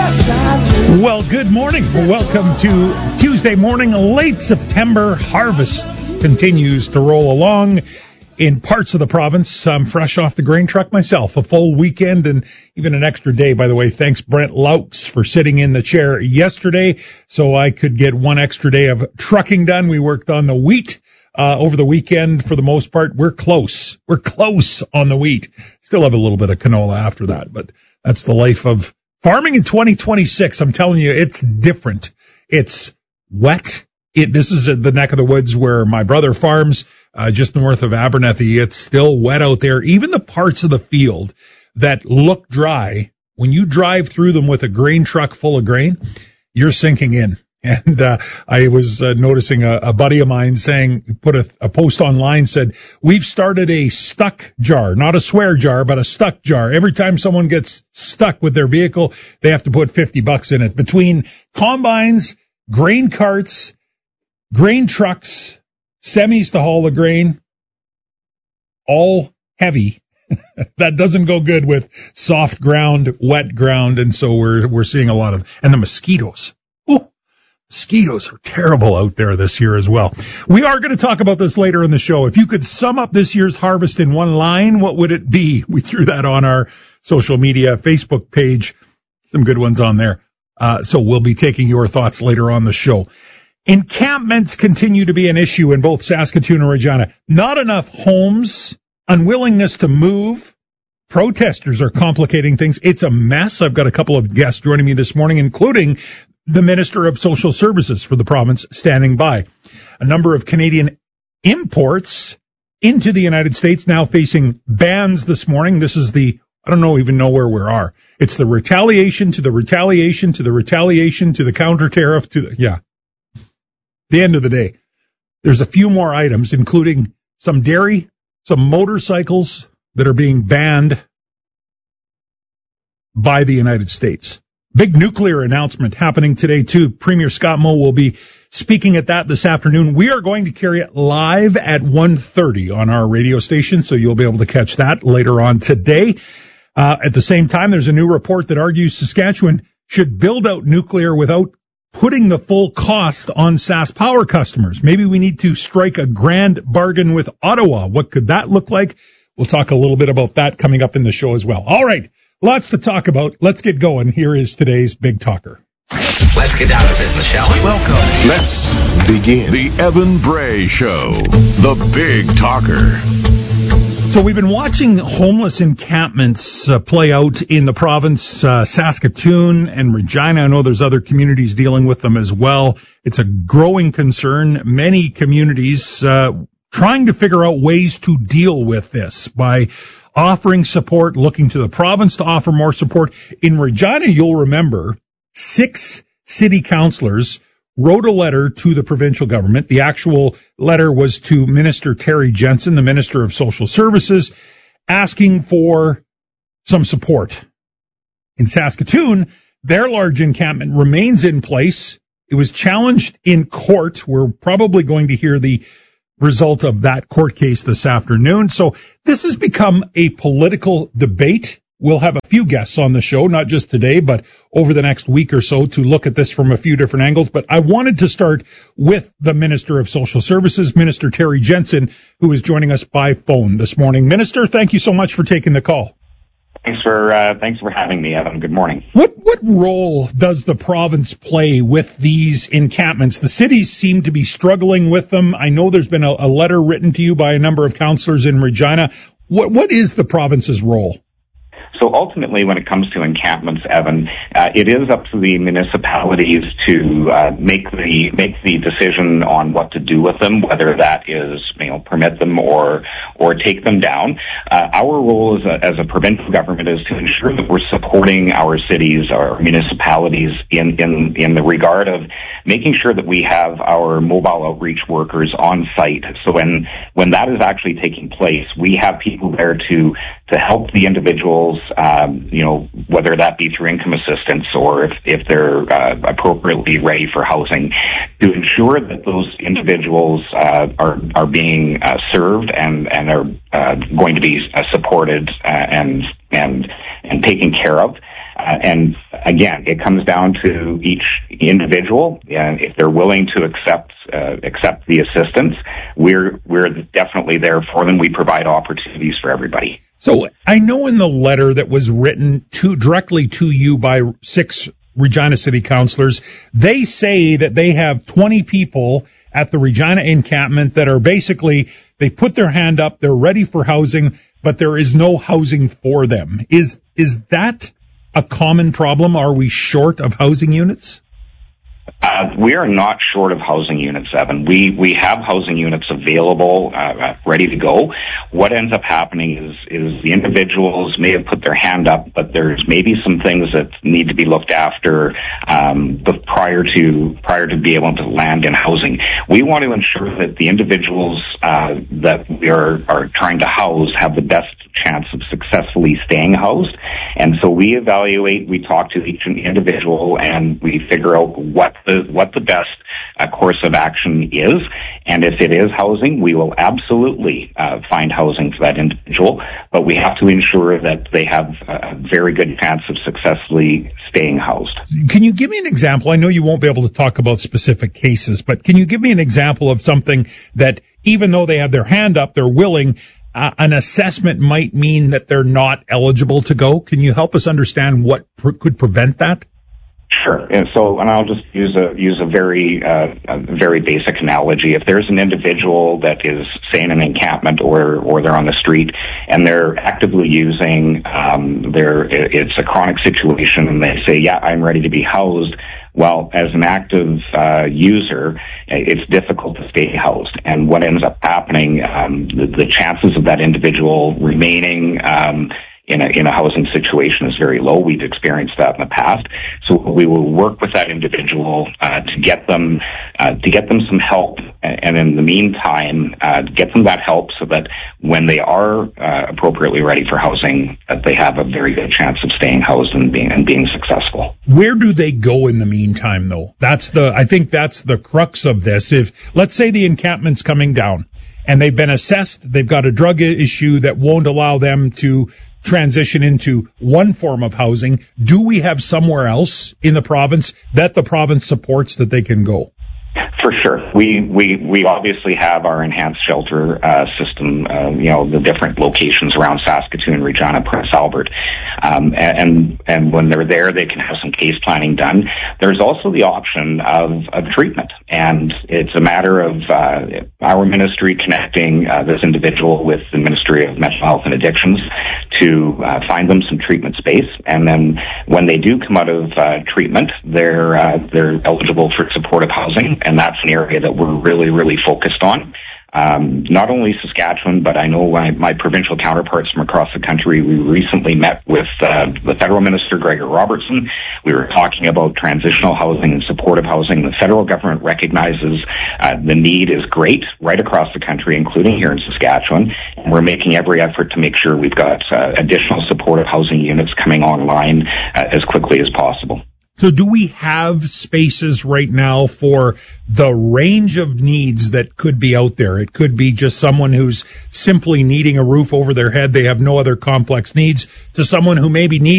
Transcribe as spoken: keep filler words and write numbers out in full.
Well, good morning. Welcome to Tuesday morning. Late September harvest continues to roll along in parts of the province. I'm fresh off the grain truck myself. A full weekend and even an extra day, by the way. Thanks, Brent Laux, for sitting in the chair yesterday so I could get one extra day of trucking done. We worked on the wheat uh, over the weekend for the most part. We're close. We're close on the wheat. Still have a little bit of canola after that, but that's the life of farming in twenty twenty-six. I'm telling you, it's different. It's wet. It, this is the neck of the woods where my brother farms, uh, just north of Abernethy. It's still wet out there. Even the parts of the field that look dry, when you drive through them with a grain truck full of grain, you're sinking in. And uh, I was uh, noticing a, a buddy of mine saying, put a, a post online, said, we've started a stuck jar, not a swear jar, but a stuck jar. Every time someone gets stuck with their vehicle, they have to put fifty bucks in it. Between combines, grain carts, grain trucks, semis to haul the grain, all heavy. That doesn't go good with soft ground, wet ground. And so we're we're seeing a lot of, and the mosquitoes. Ooh. Mosquitoes are terrible out there this year as well. We are going to talk about this later in the show. If you could sum up this year's harvest in one line, what would it be? We threw that on our social media Facebook page. Some good ones on there. Uh, so we'll be taking your thoughts later on the show. Encampments continue to be an issue in both Saskatoon and Regina. Not enough homes, unwillingness to move. Protesters are complicating things. It's a mess. I've got a couple of guests joining me this morning, including the Minister of Social Services for the province standing by. A number of Canadian imports into the United States now facing bans this morning. This is the, I don't know even know where we are. It's the retaliation to the retaliation to the retaliation to the counter tariff to the, yeah. The end of the day. There's a few more items, including some dairy, some motorcycles that are being banned by the United States. Big nuclear announcement happening today, too. Premier Scott Moe will be speaking at that this afternoon. We are going to carry it live at one thirty on our radio station, so you'll be able to catch that later on today. Uh, at the same time, there's a new report that argues Saskatchewan should build out nuclear without putting the full cost on SaskPower customers. Maybe we need to strike a grand bargain with Ottawa. What could that look like? We'll talk a little bit about that coming up in the show as well. All right. Lots to talk about. Let's get going. Here is today's Big Talker. Let's get down to business, shall we? Welcome. Let's begin. The Evan Bray Show, the Big Talker. So we've been watching homeless encampments uh, play out in the province, uh, Saskatoon and Regina. I know there's other communities dealing with them as well. It's a growing concern. Many communities uh, trying to figure out ways to deal with this by offering support, looking to the province to offer more support. In Regina, you'll remember, six city councillors wrote a letter to the provincial government. The actual letter was to Minister Terry Jensen, the Minister of Social Services, asking for some support. In Saskatoon, their large encampment remains in place. It was challenged in court. We're probably going to hear the result of that court case this afternoon. So this has become a political debate. We'll have a few guests on the show, not just today, but over the next week or so to look at this from a few different angles. But I wanted to start with the Minister of Social Services, Minister Terry Jensen, who is joining us by phone this morning. Minister, thank you so much for taking the call. Thanks for uh, thanks for having me, Evan. Good morning. What what role does the province play with these encampments? The cities seem to be struggling with them. I know there's been a, a letter written to you by a number of councillors in Regina. What what is the province's role? So ultimately, when it comes to encampments, Evan, uh, it is up to the municipalities to uh, make the make the decision on what to do with them, whether that is, you know, permit them or or take them down. Uh, our role as a, as a provincial government is to ensure that we're supporting our cities, our municipalities in in in the regard of making sure that we have our mobile outreach workers on site. So when when that is actually taking place, we have people there to to help the individuals, um, you know, whether that be through income assistance or if, if they're uh, appropriately ready for housing, to ensure that those individuals uh, are are being uh, served and and are uh, going to be uh, supported uh, and and and taken care of. Uh, and again, it comes down to each individual. And if they're willing to accept uh, accept the assistance, we're we're definitely there for them. We provide opportunities for everybody. So I know in the letter that was written to directly to you by six Regina City councillors, they say that they have twenty people at the Regina encampment that are basically, they put their hand up, they're ready for housing, but there is no housing for them. Is is that a common problem? Are we short of housing units? Uh, we are not short of housing units, Evan. We we have housing units available, uh, ready to go. What ends up happening is is the individuals may have put their hand up, but there's maybe some things that need to be looked after um, but prior to prior to be able to land in housing. We want to ensure that the individuals uh, that we are are trying to house have the best chance of successfully staying housed. And so we evaluate, we talk to each individual, and we figure out what the what the best uh, course of action is. And if it is housing, we will absolutely uh, find housing for that individual, but we have to ensure that they have a very good chance of successfully staying housed. Can you give me an example? I know you won't be able to talk about specific cases, but can you give me an example of something that even though they have their hand up, they're willing, Uh, an assessment might mean that they're not eligible to go? Can you help us understand what pr- could prevent that? Sure. And so, and I'll just use a use a very uh, a very basic analogy. If there's an individual that is, say, in an encampment or or they're on the street and they're actively using um, their it's a chronic situation, and they say, "Yeah, I'm ready to be housed." Well, as an active uh, user, it's difficult to stay housed. And what ends up happening, um, the, the chances of that individual remaining um, in a in a housing situation is very low. We've experienced that in the past. So we will work with that individual uh, to get them uh, to get them some help, and in the meantime, uh, get them that help so that when they are uh, appropriately ready for housing, that they have a very good chance of staying housed and being and being successful. Where do they go in the meantime, though? That's the I think that's the crux of this. If let's say the encampment's coming down and they've been assessed, they've got a drug issue that won't allow them to transition into one form of housing, do we have somewhere else in the province that the province supports that they can go? For sure. We, we, we obviously have our enhanced shelter uh, system, uh, you know, the different locations around Saskatoon, Regina, Prince Albert. Um, and, and when they're there, they can have some case planning done. There's also the option of, of treatment. And it's a matter of uh, our ministry connecting uh, this individual with the Ministry of Mental Health and Addictions to uh, find them some treatment space. And then when they do come out of uh, treatment, they're, uh, they're eligible for supportive housing. And that's an area that we're really, really focused on. Um, not only Saskatchewan, but I know my, my provincial counterparts from across the country. We recently met with uh, the federal minister, Gregor Robertson. We were talking about transitional housing and supportive housing. The federal government recognizes uh, the need is great right across the country, including here in Saskatchewan. And we're making every effort to make sure we've got uh, additional supportive housing units coming online uh, as quickly as possible. So do we have spaces right now for the range of needs that could be out there? It could be just someone who's simply needing a roof over their head. They have no other complex needs, to someone who maybe needs